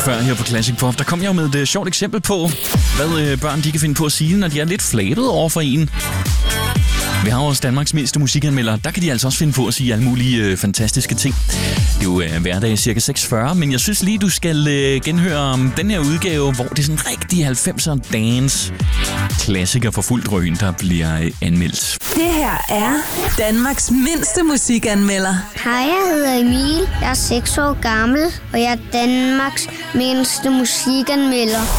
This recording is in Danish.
før her på Classic Pop, der kom jeg jo med et sjovt eksempel på, hvad børn de kan finde på at sige, når de er lidt flabet over for en. Vi har også Danmarks mindste musikanmelder. Der kan de altså også finde på at sige alle mulige fantastiske ting. Det er jo hverdag cirka 6:40, men jeg synes lige, du skal genhøre den her udgave, hvor det er sådan rigtig 90'er dance klassiker for fuldt drøn, der bliver anmeldt. Det her er Danmarks mindste musikanmelder. Hej, jeg hedder Emil. Jeg er 6 år gammel, og jeg er Danmarks mindste musikanmelder.